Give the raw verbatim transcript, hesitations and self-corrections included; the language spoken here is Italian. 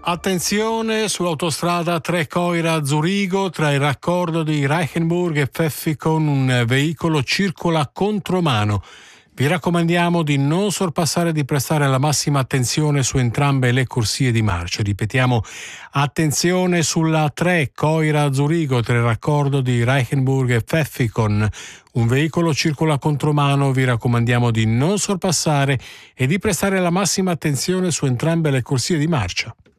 Attenzione sull'autostrada tre Coira Zurigo, tra il raccordo di Reichenburg e Pfäffikon un veicolo circola contromano. Vi raccomandiamo di non sorpassare e di prestare la massima attenzione su entrambe le corsie di marcia. Ripetiamo, attenzione sulla tre Coira Zurigo, tra il raccordo di Reichenburg e Pfäffikon. Un veicolo circola contromano, vi raccomandiamo di non sorpassare e di prestare la massima attenzione su entrambe le corsie di marcia.